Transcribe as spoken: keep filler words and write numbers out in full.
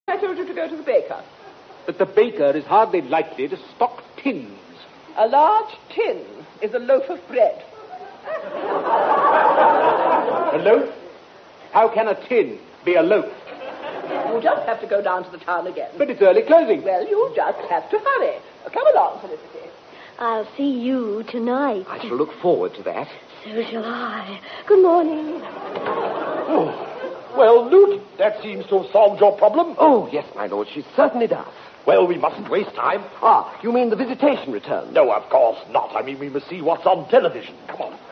I told you to go to the baker. But the baker is hardly likely to stock tins. A large tin is a loaf of bread. A loaf? How can a tin be a loaf? You just have to go down to the town again. But it's early closing. Well, you just have to hurry. Come along, Felicity. I'll see you tonight. I shall look forward to that. So shall I. Good morning. Oh. Well, Newt, that seems to have solved your problem. Oh, yes, my lord, she certainly does. Well, we mustn't waste time. Ah, you mean the visitation return? No, of course not. I mean, we must see what's on television. Come on.